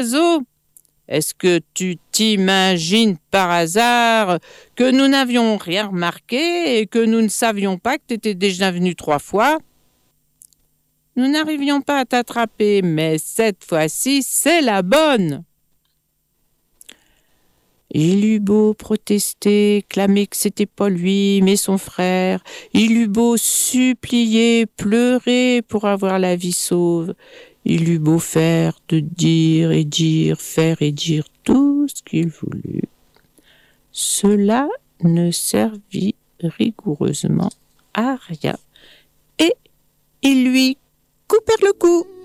oiseau, est-ce que tu t'imagines par hasard que nous n'avions rien remarqué et que nous ne savions pas que tu étais déjà venu 3 fois? Nous n'arrivions pas à t'attraper, mais cette fois-ci, c'est la bonne. Il eut beau protester, clamer que c'était pas lui, mais son frère. Il eut beau supplier, pleurer pour avoir la vie sauve. Il eut beau faire, de dire et dire, faire et dire tout ce qu'il voulut. Cela ne servit rigoureusement à rien. Et ils lui coupèrent le cou.